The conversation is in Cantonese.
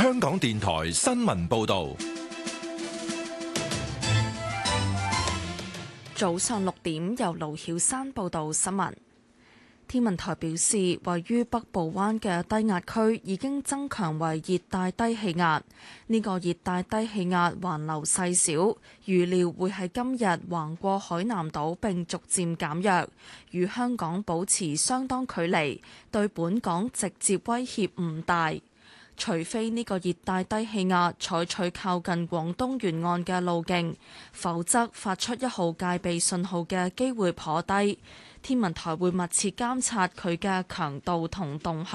香港電台新聞報道。 早上6點，由盧曉珊報道新聞。天文台表示，位於北部灣嘅低壓區已經增強為熱帶低氣壓。呢個熱帶低氣壓環流細小，預料會喺今日橫過海南島並逐漸減弱，與香港保持相當距離，對本港直接威脅唔大。除非呢個熱帶低氣壓採取靠近廣東沿岸嘅路徑，否則發出1號戒備信號嘅機會頗低。天文台會密切監察佢嘅強度同動向。